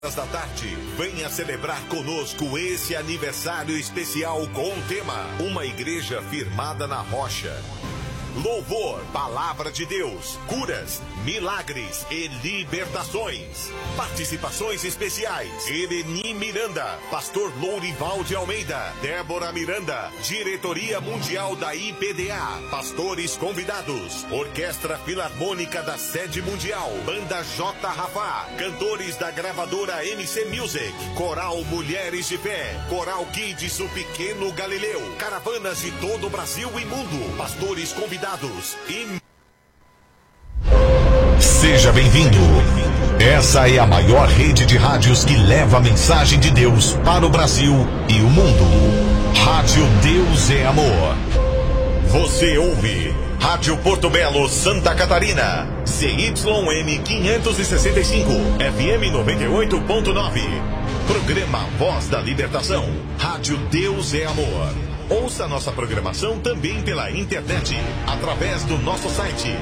Da tarde, venha celebrar conosco esse aniversário especial com o tema Uma Igreja Firmada na Rocha. Louvor, Palavra de Deus, curas, milagres e libertações. Participações especiais: Eleni Miranda, Pastor Lourival de Almeida, Débora Miranda, Diretoria Mundial da IPDA, pastores convidados, Orquestra Filarmônica da Sede Mundial, Banda J. Rafá, cantores da gravadora MC Music, Coral Mulheres de Fé, Coral Kids o Pequeno Galileu, caravanas de todo o Brasil e mundo, pastores convidados e... Seja bem-vindo. Essa é a maior rede de rádios que leva a mensagem de Deus para o Brasil e o mundo. Rádio Deus é Amor. Você ouve Rádio Porto Belo, Santa Catarina, CYN 565, FM 98.9. Programa Voz da Libertação. Rádio Deus é Amor. Ouça nossa programação também pela internet, através do nosso site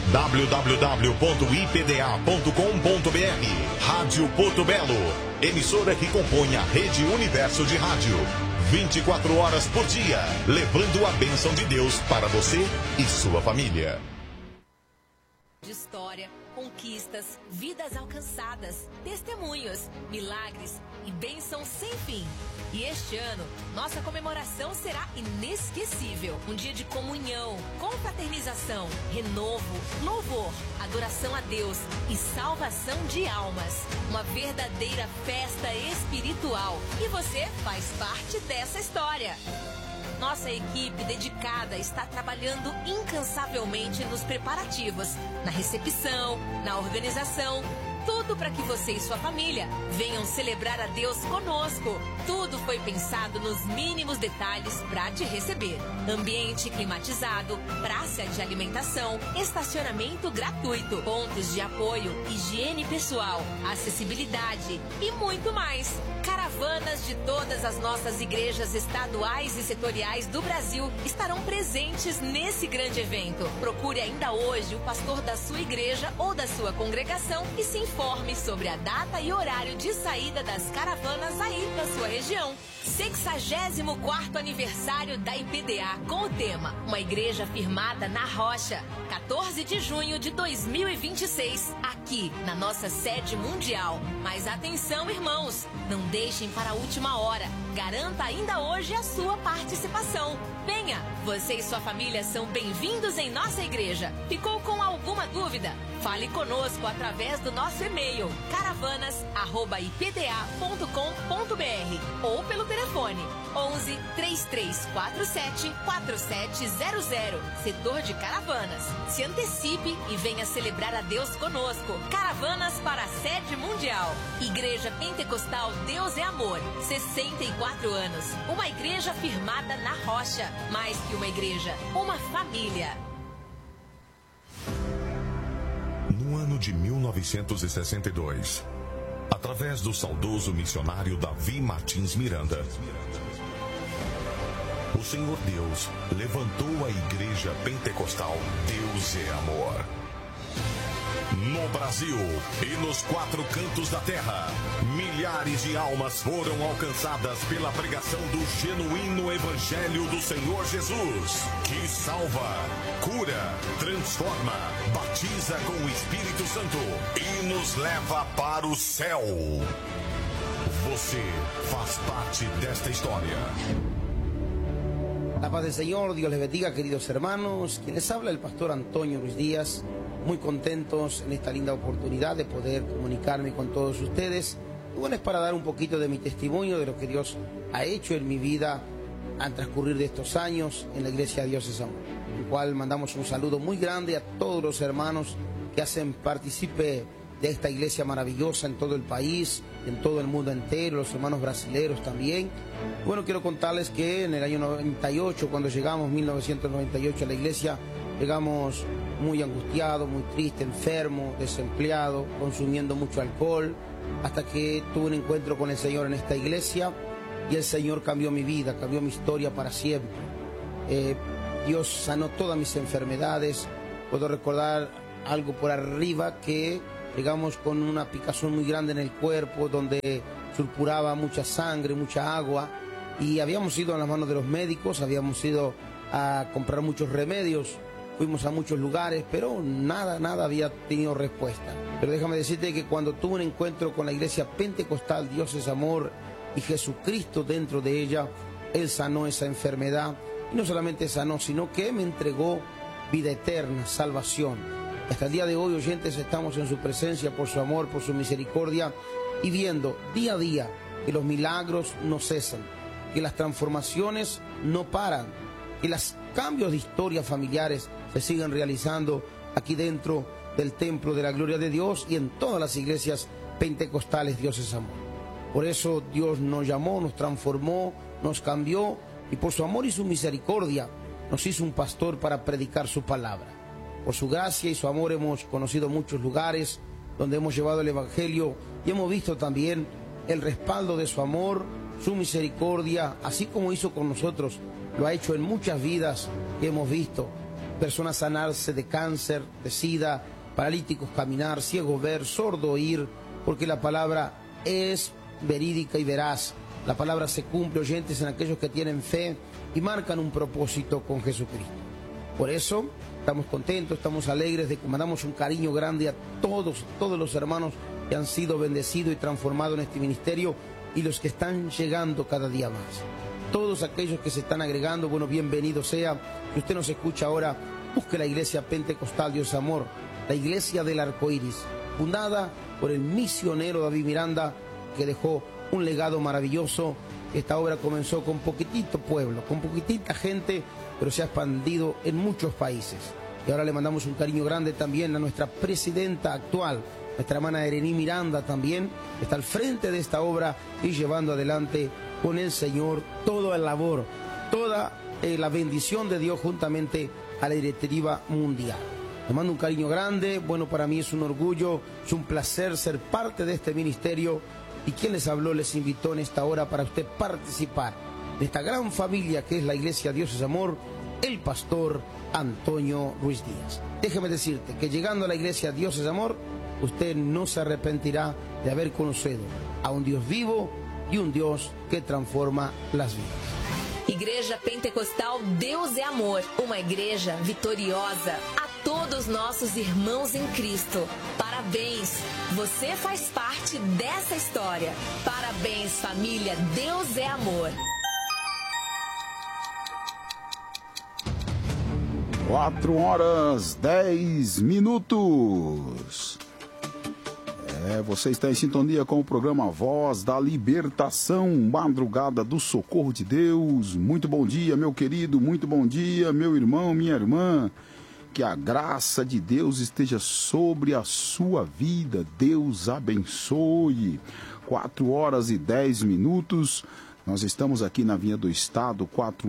www.ipda.com.br. Rádio Porto Belo, emissora que compõe a Rede Universo de Rádio. 24 horas por dia, levando a bênção de Deus para você e sua família. De história, conquistas, vidas alcançadas, testemunhos, milagres e bênçãos sem fim. E este ano, nossa comemoração será inesquecível. Um dia de comunhão, confraternização, renovo, louvor, adoração a Deus e salvação de almas. Uma verdadeira festa espiritual. E você faz parte dessa história. Nossa equipe dedicada está trabalhando incansavelmente nos preparativos, na recepção, na organização, tudo para que você e sua família venham celebrar a Deus conosco. Tudo foi pensado nos mínimos detalhes para te receber. Ambiente climatizado, praça de alimentação, estacionamento gratuito, pontos de apoio, higiene pessoal, acessibilidade e muito mais. Caravanas de todas as nossas igrejas estaduais e setoriais do Brasil estarão presentes nesse grande evento. Procure ainda hoje o pastor da sua igreja ou da sua congregação e se informe sobre a data e horário de saída das caravanas aí da sua região. 64º aniversário da IPDA com o tema Uma Igreja Firmada na Rocha. 14 de junho de 2026, aqui na nossa sede mundial. Mas atenção, irmãos, não deixem para a última hora. Garanta ainda hoje a sua participação. Venha, você e sua família são bem-vindos em nossa igreja. Ficou com alguma dúvida? Fale conosco através do nosso e-mail caravanas@ipda.com.br ou pelo telefone 11 3347 4700, setor de caravanas. Se antecipe e venha celebrar a Deus conosco. Caravanas para a sede mundial. Igreja Pentecostal Deus é Amor, 64 anos. Uma igreja firmada na rocha. Mais que uma igreja, uma família. No ano de 1962, através do saudoso missionário Davi Martins Miranda, o Senhor Deus levantou a Igreja Pentecostal Deus é Amor. No Brasil e nos 4 cantos da terra, milhares de almas foram alcançadas pela pregação do genuíno Evangelho do Senhor Jesus, que salva, cura, transforma, batiza com o Espírito Santo e nos leva para o céu. Você faz parte desta história. La paz del Señor, Dios les bendiga, queridos hermanos. Quien les habla, el pastor Antonio Ruiz Díaz. Muy contentos en esta linda oportunidad de poder comunicarme con todos ustedes. Y bueno, es para dar un poquito de mi testimonio de lo que Dios ha hecho en mi vida al transcurrir de estos años en la Iglesia Dios es Amor. En el cual mandamos un saludo muy grande a todos los hermanos que hacen partícipe de esta iglesia maravillosa en todo el país, en todo el mundo entero, los hermanos brasileños también. Bueno, quiero contarles que en el año 98, cuando llegamos, 1998 a la iglesia, llegamos muy angustiado, muy triste, enfermo, desempleado, consumiendo mucho alcohol, hasta que tuve un encuentro con el Señor en esta iglesia y el Señor cambió mi vida, cambió mi historia para siempre. Dios sanó todas mis enfermedades. Puedo recordar algo por arriba que llegamos con una picazón muy grande en el cuerpo, donde surpuraba mucha sangre, mucha agua, y habíamos ido a las manos de los médicos, habíamos ido a comprar muchos remedios, fuimos a muchos lugares, pero nada había tenido respuesta. Pero déjame decirte que cuando tuve un encuentro con la iglesia pentecostal Dios es Amor y Jesucristo dentro de ella, Él sanó esa enfermedad, y no solamente sanó, sino que me entregó vida eterna, salvación. Hasta el día de hoy, oyentes, estamos en su presencia por su amor, por su misericordia, y viendo día a día que los milagros no cesan, que las transformaciones no paran, que los cambios de historias familiares se siguen realizando aquí dentro del templo de la gloria de Dios y en todas las iglesias pentecostales Dios es Amor. Por eso Dios nos llamó, nos transformó, nos cambió, y por su amor y su misericordia nos hizo un pastor para predicar su palabra. Por su gracia y su amor hemos conocido muchos lugares donde hemos llevado el evangelio y hemos visto también el respaldo de su amor, su misericordia, así como hizo con nosotros, lo ha hecho en muchas vidas que hemos visto. Personas sanarse de cáncer, de sida, paralíticos caminar, ciegos ver, sordo oír, porque la palabra es verídica y veraz. La palabra se cumple, oyentes, en aquellos que tienen fe y marcan un propósito con Jesucristo. Por eso estamos contentos, estamos alegres, de que mandamos un cariño grande a todos los hermanos que han sido bendecidos y transformados en este ministerio y los que están llegando cada día más. Todos aquellos que se están agregando, bueno, bienvenido sea. Si usted nos escucha ahora, busque la iglesia pentecostal Dios Amor, la iglesia del arco iris, fundada por el misionero David Miranda, que dejó un legado maravilloso. Esta obra comenzó con poquitito pueblo, con poquitita gente, pero se ha expandido en muchos países. Y ahora le mandamos un cariño grande también a nuestra presidenta actual, nuestra hermana Erení Miranda también, que está al frente de esta obra y llevando adelante con el Señor toda la labor, toda la bendición de Dios juntamente a la directiva mundial. Le mando un cariño grande. Bueno, para mí es un orgullo, es un placer ser parte de este ministerio. Y quien les habló, les invitó en esta hora para usted participar de esta gran familia que es la iglesia Dios es Amor, el pastor Antonio Ruiz Díaz. Déjeme decirte que llegando a la iglesia Dios es Amor, usted no se arrepentirá de haber conocido a un Dios vivo y un Dios que transforma las vidas. Igreja Pentecostal Deus é Amor, uma igreja vitoriosa. A todos nossos irmãos em Cristo, parabéns! Você faz parte dessa história. Parabéns, família Deus é Amor. 4h10. Você está em sintonia com o programa Voz da Libertação, Madrugada do Socorro de Deus. Muito bom dia, meu querido, muito bom dia, meu irmão, minha irmã. Que a graça de Deus esteja sobre a sua vida. Deus abençoe. 4h10. Nós estamos aqui na Vinha do Estado,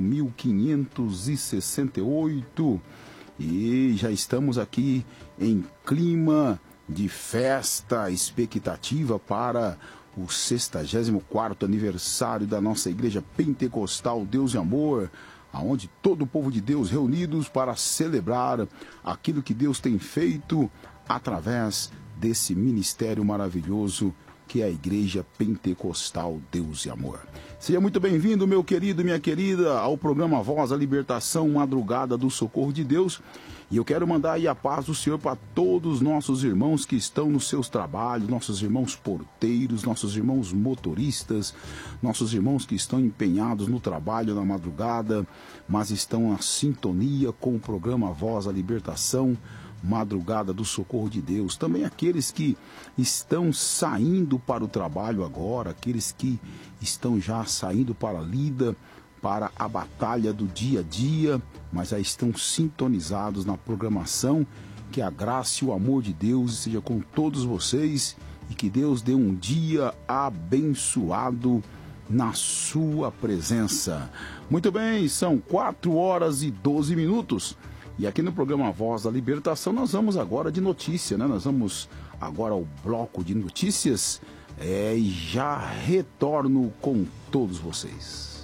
4.568. E já estamos aqui em clima de festa, expectativa para o 64º aniversário da nossa Igreja Pentecostal Deus e Amor, aonde todo o povo de Deus reunidos para celebrar aquilo que Deus tem feito através desse ministério maravilhoso que é a Igreja Pentecostal Deus e Amor. Seja muito bem-vindo, meu querido, minha querida, ao programa Voz da Libertação, Madrugada do Socorro de Deus. E eu quero mandar aí a paz do Senhor para todos os nossos irmãos que estão nos seus trabalhos, nossos irmãos porteiros, nossos irmãos motoristas, nossos irmãos que estão empenhados no trabalho na madrugada, mas estão na sintonia com o programa Voz da Libertação, Madrugada do Socorro de Deus. Também aqueles que estão saindo para o trabalho agora, aqueles que estão já saindo para a lida, para a batalha do dia a dia, mas já estão sintonizados na programação. Que a graça e o amor de Deus esteja com todos vocês e que Deus dê um dia abençoado na sua presença. Muito bem, são 4h12. E aqui no programa Voz da Libertação nós vamos agora de notícia, né? Nós vamos agora ao bloco de notícias e já retorno com todos vocês.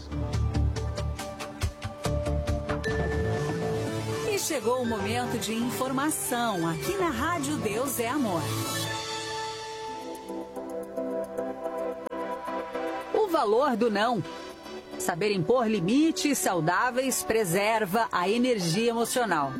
E chegou o momento de informação aqui na Rádio Deus é Amor. valor do não. Saber impor limites saudáveis preserva a energia emocional.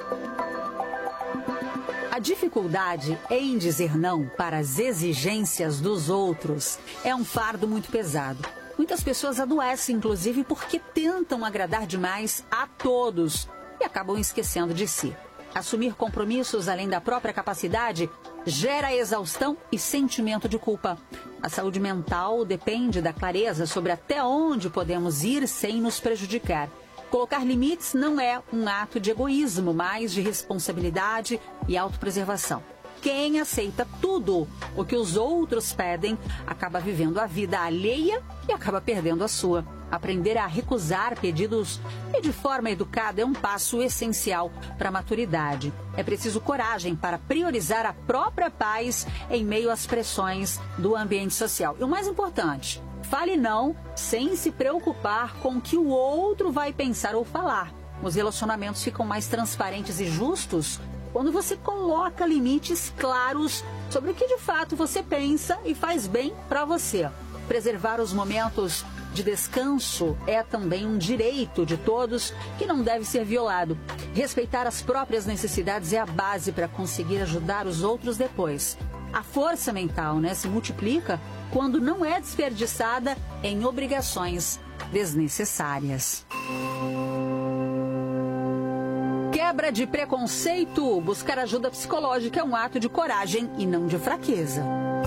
A dificuldade em dizer não para as exigências dos outros é um fardo muito pesado. Muitas pessoas adoecem, inclusive, porque tentam agradar demais a todos e acabam esquecendo de si. Assumir compromissos além da própria capacidade gera exaustão e sentimento de culpa. A saúde mental depende da clareza sobre até onde podemos ir sem nos prejudicar. Colocar limites não é um ato de egoísmo, mas de responsabilidade e autopreservação. Quem aceita tudo o que os outros pedem acaba vivendo a vida alheia e acaba perdendo a sua. Aprender a recusar pedidos e de forma educada é um passo essencial para a maturidade. É preciso coragem para priorizar a própria paz em meio às pressões do ambiente social. E o mais importante, fale não sem se preocupar com o que o outro vai pensar ou falar. Os relacionamentos ficam mais transparentes e justos quando você coloca limites claros sobre o que de fato você pensa e faz bem para você. Preservar os momentos de descanso é também um direito de todos que não deve ser violado. Respeitar as próprias necessidades é a base para conseguir ajudar os outros depois. A força mental, se multiplica quando não é desperdiçada em obrigações desnecessárias. Quebra de preconceito. Buscar ajuda psicológica é um ato de coragem e não de fraqueza.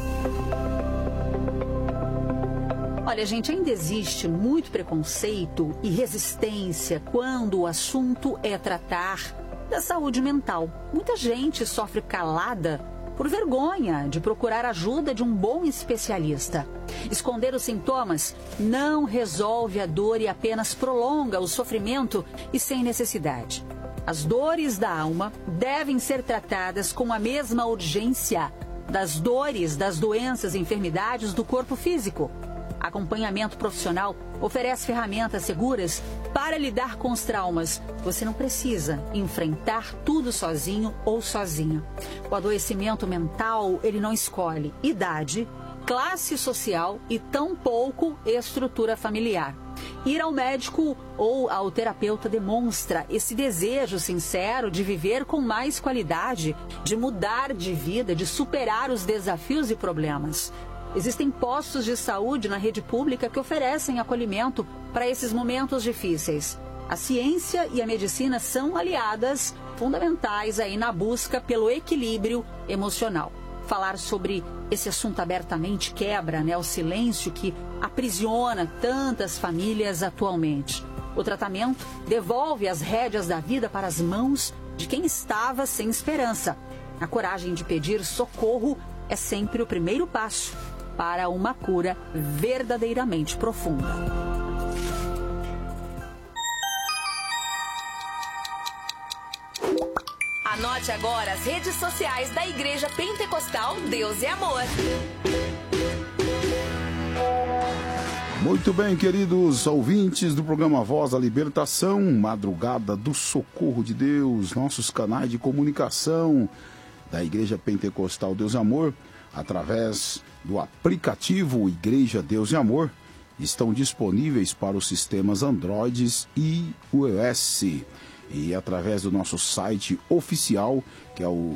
Olha, gente, ainda existe muito preconceito e resistência quando o assunto é tratar da saúde mental. Muita gente sofre calada por vergonha de procurar ajuda de um bom especialista. Esconder os sintomas não resolve a dor e apenas prolonga o sofrimento e sem necessidade. As dores da alma devem ser tratadas com a mesma urgência das dores, das doenças e enfermidades do corpo físico. Acompanhamento profissional oferece ferramentas seguras para lidar com os traumas. Você não precisa enfrentar tudo sozinho ou sozinha. O adoecimento mental, ele não escolhe idade, classe social e tampouco estrutura familiar. Ir ao médico ou ao terapeuta demonstra esse desejo sincero de viver com mais qualidade, de mudar de vida, de superar os desafios e problemas. Existem postos de saúde na rede pública que oferecem acolhimento para esses momentos difíceis. A ciência e a medicina são aliadas fundamentais aí na busca pelo equilíbrio emocional. Falar sobre esse assunto abertamente quebra, o silêncio que aprisiona tantas famílias atualmente. O tratamento devolve as rédeas da vida para as mãos de quem estava sem esperança. A coragem de pedir socorro é sempre o primeiro passo para uma cura verdadeiramente profunda. Anote agora as redes sociais da Igreja Pentecostal Deus é Amor. Muito bem, queridos ouvintes do programa Voz da Libertação, Madrugada do Socorro de Deus, nossos canais de comunicação da Igreja Pentecostal Deus é Amor, através do aplicativo Igreja Deus é Amor, estão disponíveis para os sistemas Android e iOS. E através do nosso site oficial, que é o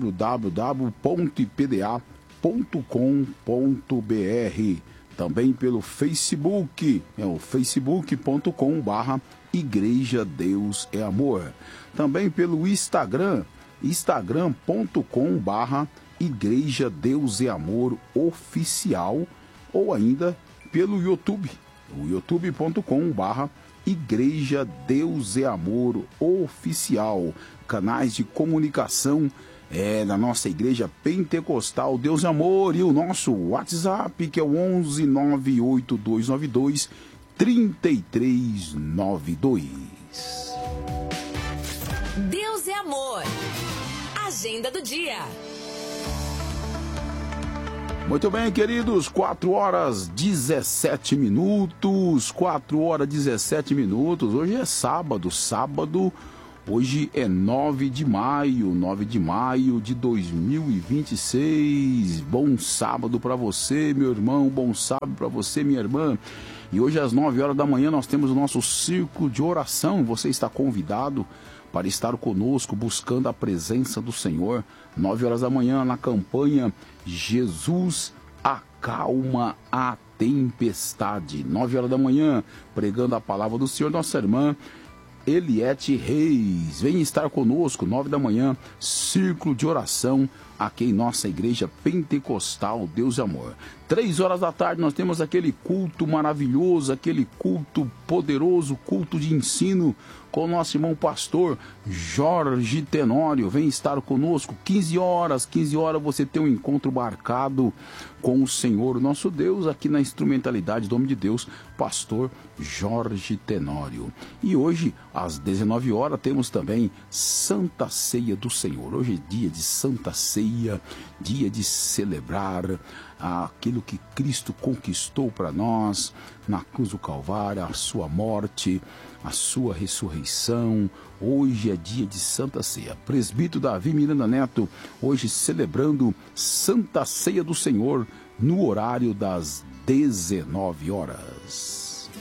www.ipda.com.br. Também pelo Facebook, é o facebook.com/Igreja Deus é Amor. Também pelo Instagram, instagram.com/Igreja Deus é Amor Oficial. Ou ainda pelo YouTube, o youtube.com/Igreja Deus é Amor Oficial. Canais de comunicação da nossa Igreja Pentecostal Deus é Amor. E o nosso WhatsApp, que é o 11 98292 3392. Deus é Amor. Agenda do dia. Muito bem, queridos, 4 horas 17 minutos, 4 horas 17 minutos, hoje é sábado, Hoje é 9 de maio de 2026. Bom sábado para você, meu irmão, bom sábado para você, minha irmã. E hoje às 9 horas da manhã nós temos o nosso círculo de oração. Você está convidado para estar conosco buscando a presença do Senhor. 9 horas da manhã na campanha Jesus acalma a tempestade. 9 horas da manhã pregando a palavra do Senhor, nossa irmã Eliette Reis. Vem estar conosco, 9 da manhã, círculo de oração aqui em nossa igreja pentecostal Deus e Amor. 3 horas da tarde nós temos aquele culto maravilhoso, aquele culto poderoso, culto de ensino com o nosso irmão pastor Jorge Tenório. Vem estar conosco, 15 horas você tem um encontro marcado com o Senhor, nosso Deus, aqui na instrumentalidade do homem de Deus, pastor Jorge Tenório. E hoje, às 19 horas, temos também Santa Ceia do Senhor. Hoje é dia de Santa Ceia, dia de celebrar aquilo que Cristo conquistou para nós na cruz do Calvário, a sua morte, a sua ressurreição. Hoje é dia de Santa Ceia. Presbítero Davi Miranda Neto, hoje celebrando Santa Ceia do Senhor no horário das 19 horas.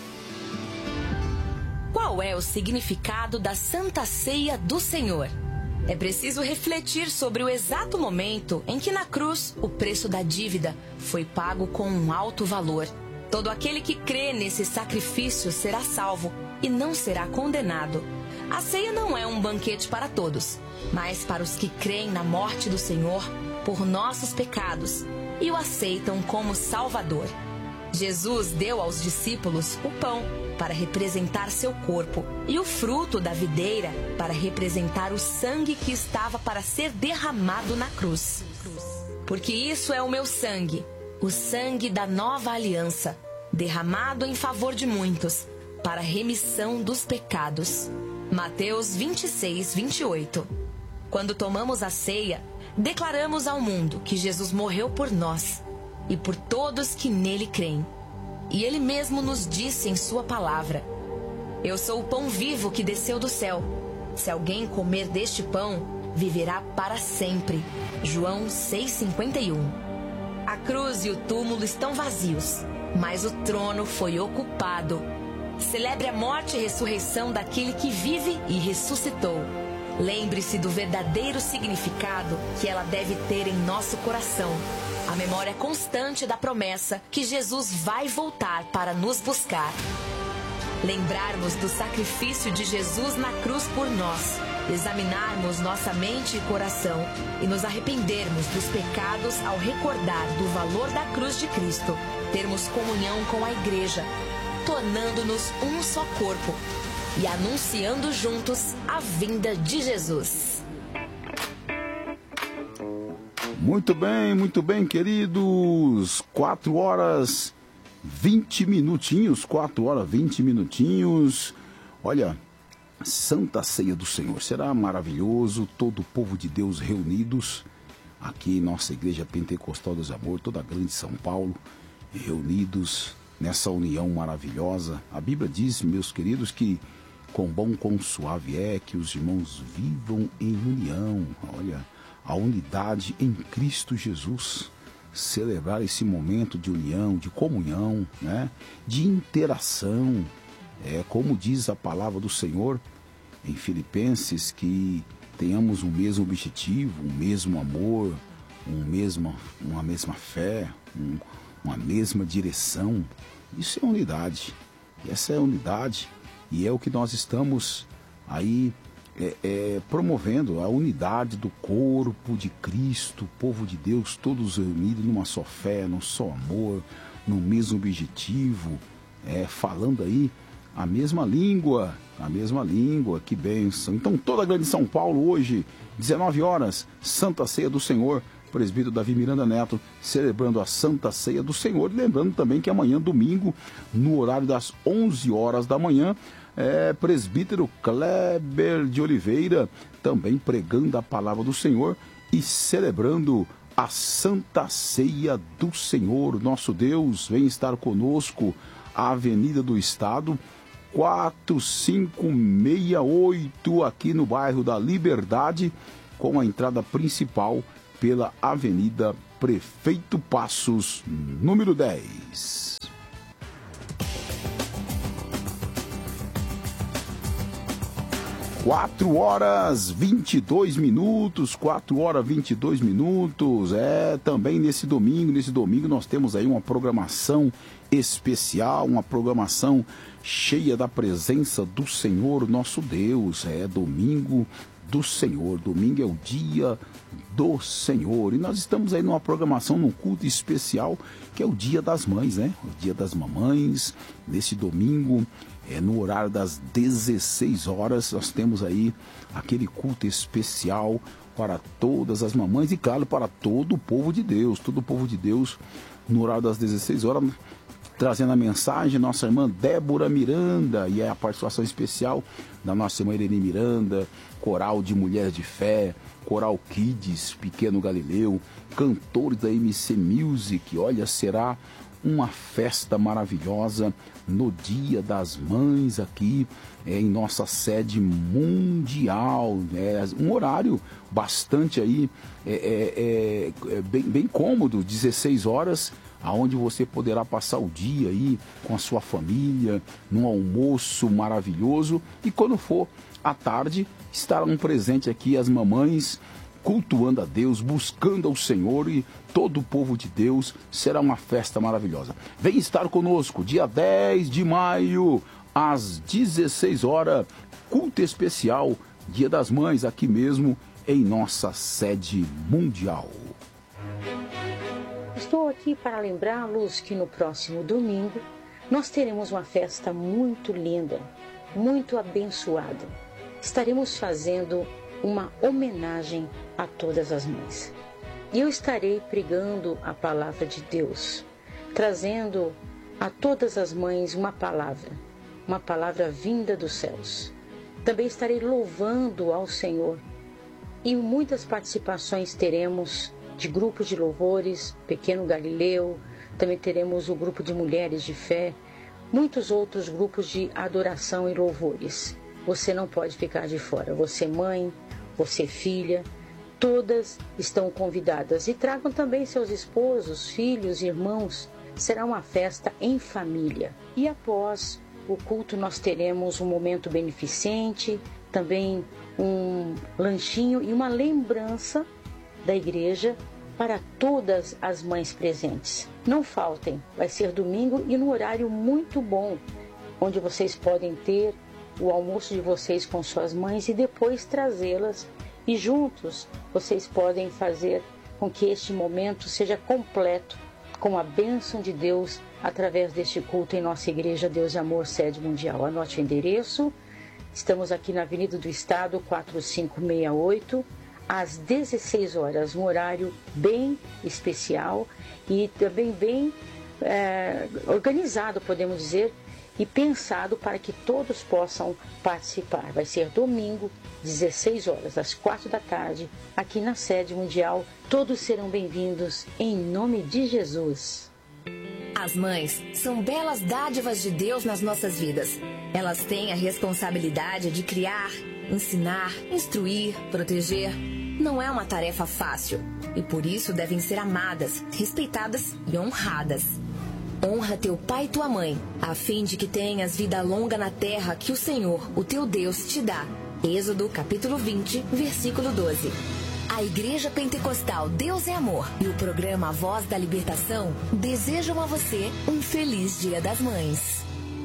Qual é o significado da Santa Ceia do Senhor? É preciso refletir sobre o exato momento em que na cruz o preço da dívida foi pago com um alto valor. Todo aquele que crê nesse sacrifício será salvo e não será condenado. A ceia não é um banquete para todos, mas para os que creem na morte do Senhor por nossos pecados e o aceitam como Salvador. Jesus deu aos discípulos o pão para representar seu corpo e o fruto da videira para representar o sangue que estava para ser derramado na cruz. Porque isso é o meu sangue, o sangue da nova aliança, derramado em favor de muitos, para a remissão dos pecados. Mateus 26, 28. Quando tomamos a ceia, declaramos ao mundo que Jesus morreu por nós e por todos que nele creem. E ele mesmo nos disse em sua palavra: eu sou o pão vivo que desceu do céu. Se alguém comer deste pão, viverá para sempre. João 6,51. A cruz e o túmulo estão vazios, mas o trono foi ocupado. Celebre a morte e ressurreição daquele que vive e ressuscitou. Lembre-se do verdadeiro significado que ela deve ter em nosso coração. A memória constante da promessa que Jesus vai voltar para nos buscar. Lembrarmos do sacrifício de Jesus na cruz por nós. Examinarmos nossa mente e coração e nos arrependermos dos pecados ao recordar do valor da cruz de Cristo. Termos comunhão com a igreja, tornando-nos um só corpo e anunciando juntos a vinda de Jesus. Muito bem, queridos. 4 horas 20 minutinhos. Olha, Santa Ceia do Senhor. Será maravilhoso, todo o povo de Deus reunidos aqui em nossa igreja pentecostal Deus e Amor, toda a grande São Paulo, reunidos nessa união maravilhosa. A Bíblia diz, meus queridos, que quão bom, quão suave é que os irmãos vivam em união. Olha, a unidade em Cristo Jesus. Celebrar esse momento de união, de comunhão, né? De interação. Como diz a palavra do Senhor em Filipenses, que tenhamos um mesmo objetivo, um mesmo amor, uma mesma fé, uma mesma direção. Isso é unidade. Essa é a unidade e é o que nós estamos aí promovendo, a unidade do corpo de Cristo, o povo de Deus, todos reunidos numa só fé, num só amor, no mesmo objetivo, falando aí a mesma língua, que bênção. Então toda a grande São Paulo hoje, 19 horas, Santa Ceia do Senhor, presbítero Davi Miranda Neto, celebrando a Santa Ceia do Senhor, e lembrando também que amanhã, domingo, no horário das 11 horas da manhã, presbítero Kleber de Oliveira, também pregando a palavra do Senhor e celebrando a Santa Ceia do Senhor. Nosso Deus vem estar conosco, a Avenida do Estado, 4568, aqui no bairro da Liberdade, com a entrada principal pela Avenida Prefeito Passos, número 10. 4h22, 4h22. Também nesse domingo nós temos aí uma programação especial, uma programação cheia da presença do Senhor nosso Deus. Domingo do Senhor, domingo é o dia do Senhor, e nós estamos aí numa programação, num culto especial, que é o Dia das Mães, né? O Dia das Mamães. Nesse domingo, no horário das 16 horas, nós temos aí aquele culto especial para todas as mamães e, claro, para todo o povo de Deus, no horário das 16 horas, trazendo a mensagem, nossa irmã Débora Miranda, e a participação especial da nossa irmã Irene Miranda, coral de Mulheres de Fé, coral Kids, Pequeno Galileu, cantores da MC Music. Olha, será uma festa maravilhosa no Dia das Mães aqui em nossa sede mundial, um horário bastante aí bem cômodo, 16 horas, aonde você poderá passar o dia aí com a sua família, num almoço maravilhoso, e quando for à tarde, estarão presentes aqui as mamães, cultuando a Deus, buscando ao Senhor, e todo o povo de Deus. Será uma festa maravilhosa. Vem estar conosco, dia 10 de maio, às 16 horas, culto especial, Dia das Mães, aqui mesmo em nossa sede mundial. Estou aqui para lembrá-los que no próximo domingo nós teremos uma festa muito linda, muito abençoada. Estaremos fazendo uma homenagem a todas as mães. E eu estarei pregando a palavra de Deus, trazendo a todas as mães uma palavra vinda dos céus. Também estarei louvando ao Senhor, e muitas participações teremos de grupos de louvores, Pequeno Galileu, também teremos o grupo de Mulheres de Fé, muitos outros grupos de adoração e louvores. Você não pode ficar de fora, você mãe, você filha, todas estão convidadas, e tragam também seus esposos, filhos, irmãos. Será uma festa em família. E após o culto nós teremos um momento beneficente, também um lanchinho e uma lembrança da igreja para todas as mães presentes. Não faltem, vai ser domingo e num horário muito bom, onde vocês podem ter o almoço de vocês com suas mães e depois trazê-las, e juntos vocês podem fazer com que este momento seja completo com a bênção de Deus através deste culto em nossa igreja Deus e Amor, sede mundial. Anote o endereço. Estamos aqui na Avenida do Estado, 4568, às 16 horas, um horário bem especial e também bem organizado, podemos dizer, e pensado para que todos possam participar. Vai ser domingo, 16 horas, às 4 da tarde, aqui na sede mundial. Todos serão bem-vindos, em nome de Jesus. As mães são belas dádivas de Deus nas nossas vidas. Elas têm a responsabilidade de criar, ensinar, instruir, proteger. Não é uma tarefa fácil e por isso devem ser amadas, respeitadas e honradas. Honra teu pai e tua mãe, a fim de que tenhas vida longa na terra que o Senhor, o teu Deus, te dá. Êxodo, capítulo 20, versículo 12. A Igreja Pentecostal Deus é Amor e o programa Voz da Libertação desejam a você um feliz Dia das Mães.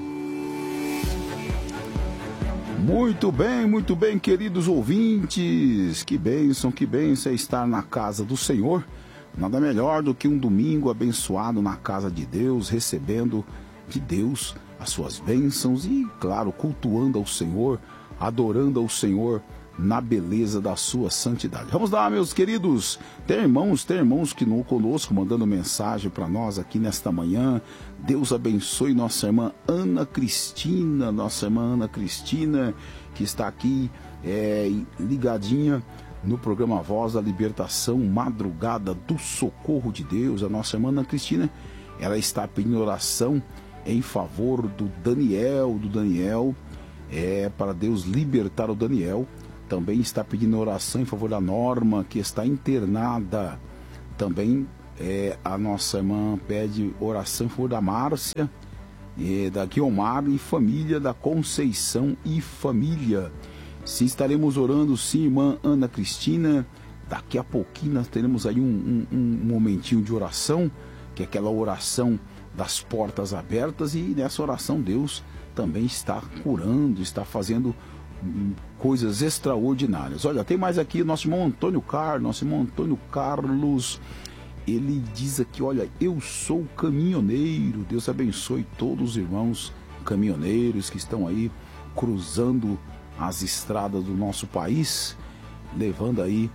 Muito bem, queridos ouvintes. Que bênção é estar na casa do Senhor. Nada melhor do que um domingo abençoado na casa de Deus, recebendo de Deus as suas bênçãos e, claro, cultuando ao Senhor, adorando ao Senhor na beleza da sua santidade. Vamos lá, meus queridos. Tem irmãos que não conosco, mandando mensagem para nós aqui nesta manhã. Deus abençoe nossa irmã Ana Cristina, que está aqui ligadinha no programa Voz da Libertação, Madrugada do Socorro de Deus. A nossa irmã Ana Cristina, ela está pedindo oração em favor do Daniel, para Deus libertar o Daniel. Também está pedindo oração em favor da Norma, que está internada. Também a nossa irmã pede oração em favor da Márcia, da Guiomar e família, da Conceição e família. Sim, estaremos orando, sim, irmã Ana Cristina. Daqui a pouquinho nós teremos aí um momentinho de oração, que é aquela oração das portas abertas, e nessa oração Deus também está curando, está fazendo coisas extraordinárias. Olha, tem mais aqui, nosso irmão Antônio Carlos, ele diz aqui, olha, eu sou caminhoneiro. Deus abençoe todos os irmãos caminhoneiros que estão aí cruzando as estradas do nosso país, levando aí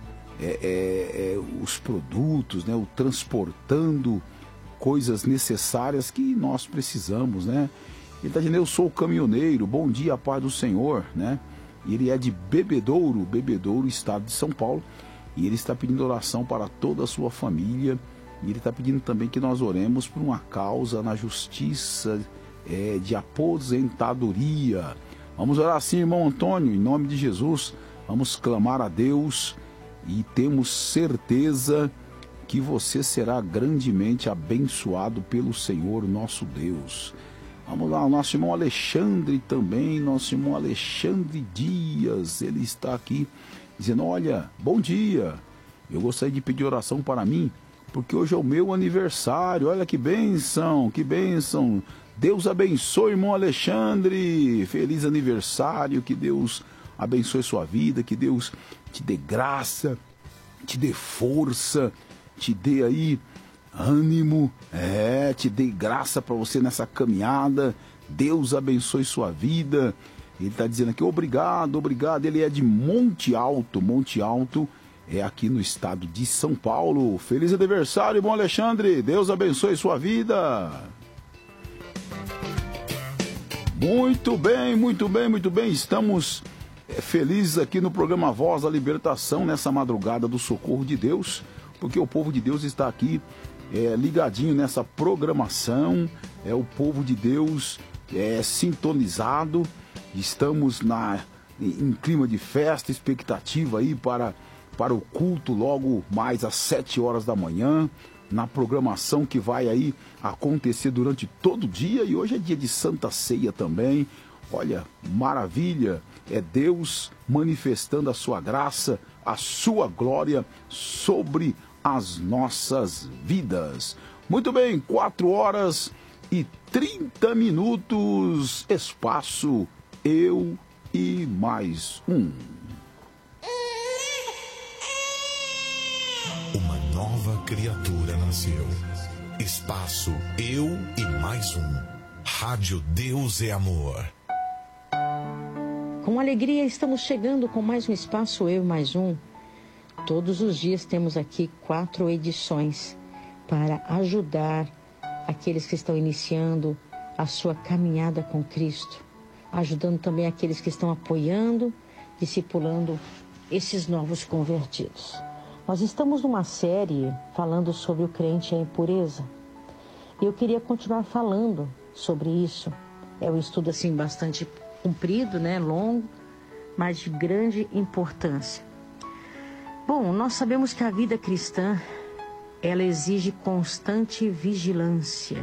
os produtos, né, transportando coisas necessárias que nós precisamos, né? Ele está dizendo, eu sou caminhoneiro, bom dia, paz do Senhor, né? Ele é de Bebedouro, estado de São Paulo, e ele está pedindo oração para toda a sua família, e ele está pedindo também que nós oremos por uma causa na justiça de aposentadoria. Vamos orar assim, irmão Antônio, em nome de Jesus, vamos clamar a Deus, e temos certeza que você será grandemente abençoado pelo Senhor nosso Deus. Vamos lá, o nosso irmão Alexandre também, nosso irmão Alexandre Dias, ele está aqui dizendo, olha, bom dia, eu gostaria de pedir oração para mim, porque hoje é o meu aniversário, olha que bênção, Deus abençoe, irmão Alexandre, feliz aniversário, que Deus abençoe sua vida, que Deus te dê graça, te dê força, te dê aí ânimo, te dê graça para você nessa caminhada. Deus abençoe sua vida. Ele está dizendo aqui, obrigado. Ele é de Monte Alto é aqui no estado de São Paulo. Feliz aniversário, irmão Alexandre. Deus abençoe sua vida. Muito bem. Estamos felizes aqui no programa Voz da Libertação, nessa madrugada do socorro de Deus, porque o povo de Deus está aqui ligadinho nessa programação, o povo de Deus sintonizado. Estamos em clima de festa, expectativa aí para o culto logo mais às 7 horas da manhã, na programação que vai aí acontecer durante todo o dia, e hoje é dia de Santa Ceia também. Olha, maravilha, é Deus manifestando a sua graça, a sua glória sobre as nossas vidas. Muito bem, 4h30, espaço Eu e Mais Um. Uma nova criatura nasceu. Espaço Eu e Mais Um. Rádio Deus é Amor. Com alegria estamos chegando com mais um Espaço Eu e Mais Um. Todos os dias temos aqui 4 edições para ajudar aqueles que estão iniciando a sua caminhada com Cristo, ajudando também aqueles que estão apoiando, discipulando esses novos convertidos. Nós estamos numa série falando sobre o crente e a impureza. E eu queria continuar falando sobre isso. É um estudo assim bastante comprido, né, longo, mas de grande importância. Bom, nós sabemos que a vida cristã, ela exige constante vigilância,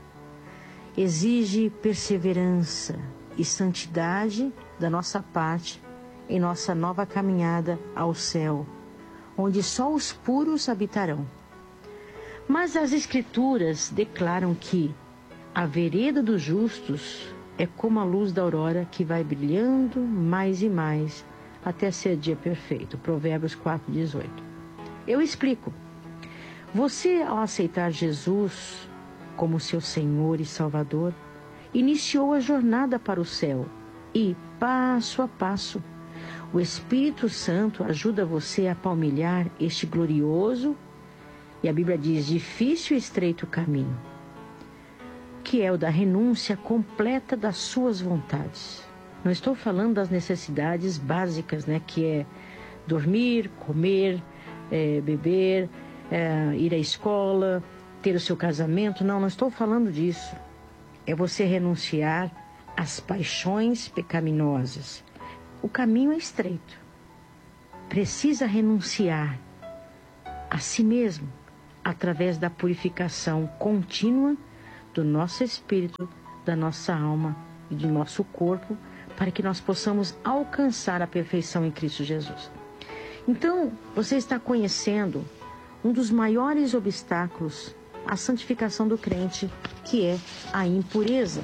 exige perseverança e santidade da nossa parte em nossa nova caminhada ao céu, onde só os puros habitarão. Mas as Escrituras declaram que a vereda dos justos é como a luz da aurora que vai brilhando mais e mais até ser dia perfeito. Provérbios 4:18. Eu explico. Você, ao aceitar Jesus como seu Senhor e Salvador, iniciou a jornada para o céu e, passo a passo, o Espírito Santo ajuda você a palmilhar este glorioso, e a Bíblia diz, difícil e estreito caminho, que é o da renúncia completa das suas vontades. Não estou falando das necessidades básicas, né, que é dormir, comer, beber, ir à escola, ter o seu casamento. Não estou falando disso. é você renunciar às paixões pecaminosas. O caminho é estreito. Precisa renunciar a si mesmo através da purificação contínua do nosso espírito, da nossa alma e do nosso corpo, para que nós possamos alcançar a perfeição em Cristo Jesus. Então, você está conhecendo um dos maiores obstáculos à santificação do crente, que é a impureza.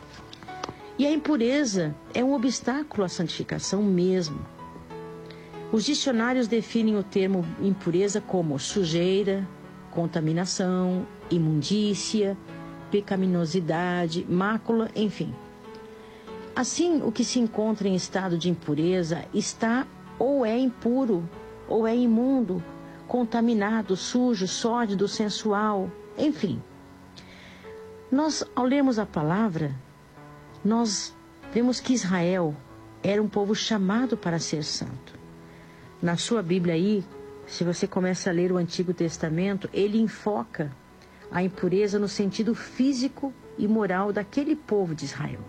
E a impureza é um obstáculo à santificação mesmo. Os dicionários definem o termo impureza como sujeira, contaminação, imundícia, pecaminosidade, mácula, enfim. Assim, o que se encontra em estado de impureza está ou é impuro, ou é imundo, contaminado, sujo, sórdido, sensual, enfim. Nós, ao lermos a palavra, nós vemos que Israel era um povo chamado para ser santo. Na sua Bíblia aí, se você começa a ler o Antigo Testamento, ele enfoca a impureza no sentido físico e moral daquele povo de Israel.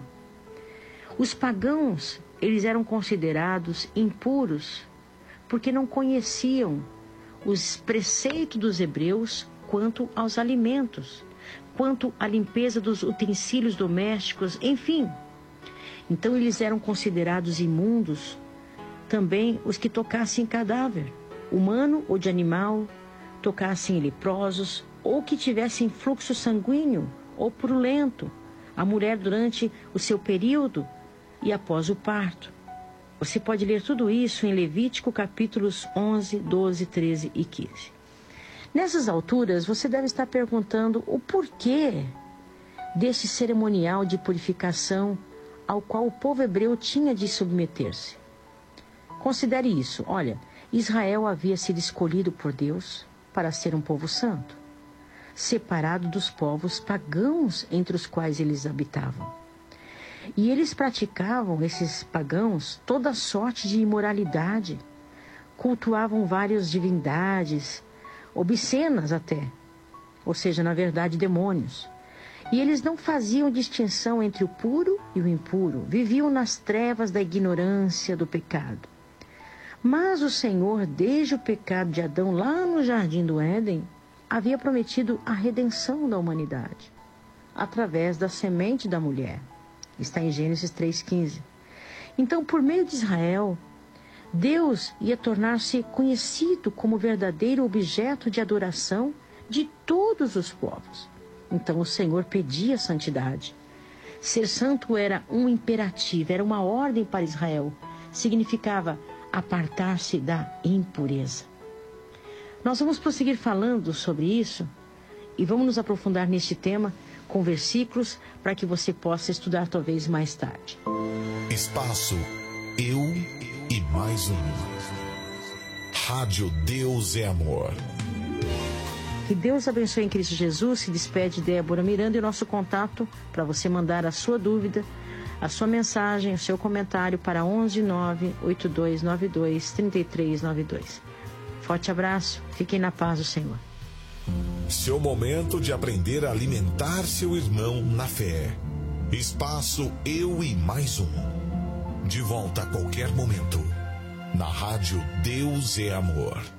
Os pagãos, eles eram considerados impuros porque não conheciam os preceitos dos hebreus quanto aos alimentos, quanto à limpeza dos utensílios domésticos, enfim. Então eles eram considerados imundos também os que tocassem cadáver, humano ou de animal, tocassem em leprosos, ou que tivessem fluxo sanguíneo ou purulento, a mulher durante o seu período e após o parto. Você pode ler tudo isso em Levítico capítulos 11, 12, 13 e 15. Nessas alturas, você deve estar perguntando o porquê desse cerimonial de purificação ao qual o povo hebreu tinha de submeter-se. Considere isso. Olha, Israel havia sido escolhido por Deus para ser um povo santo, separado dos povos pagãos entre os quais eles habitavam. E eles praticavam, esses pagãos, toda sorte de imoralidade, cultuavam várias divindades, obscenas até, ou seja, na verdade, demônios. E eles não faziam distinção entre o puro e o impuro, viviam nas trevas da ignorância do pecado. Mas o Senhor, desde o pecado de Adão, lá no Jardim do Éden, havia prometido a redenção da humanidade, através da semente da mulher. Está em Gênesis 3,15. Então, por meio de Israel, Deus ia tornar-se conhecido como verdadeiro objeto de adoração de todos os povos. Então, o Senhor pedia santidade. Ser santo era um imperativo, era uma ordem para Israel. Significava apartar-se da impureza. Nós vamos prosseguir falando sobre isso e vamos nos aprofundar neste tema com versículos para que você possa estudar talvez mais tarde. Espaço Eu e Mais Um. Rádio Deus é Amor. Que Deus abençoe em Cristo Jesus. Se despede Débora Miranda e o nosso contato para você mandar a sua dúvida, a sua mensagem, o seu comentário para 11 98292 3392. Forte abraço. Fiquem na paz do Senhor. Seu momento de aprender a alimentar seu irmão na fé. Espaço Eu e Mais Um. De volta a qualquer momento. Na Rádio Deus é Amor.